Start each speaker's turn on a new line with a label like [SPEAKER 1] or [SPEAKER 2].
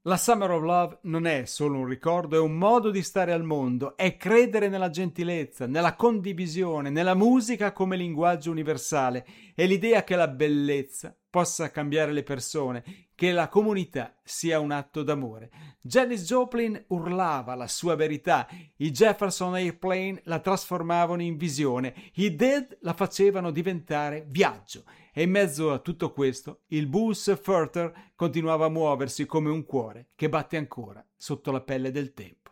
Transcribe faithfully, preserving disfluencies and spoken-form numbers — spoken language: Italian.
[SPEAKER 1] La Summer of Love non è solo un ricordo, è un modo di stare al mondo, è credere nella gentilezza, nella condivisione, nella musica come linguaggio universale, è l'idea che la bellezza possa cambiare le persone, che la comunità sia un atto d'amore. Janis Joplin urlava la sua verità, i Jefferson Airplane la trasformavano in visione, i Dead la facevano diventare viaggio. E in mezzo a tutto questo, il Bus Furter continuava a muoversi come un cuore che batte ancora sotto la pelle del tempo.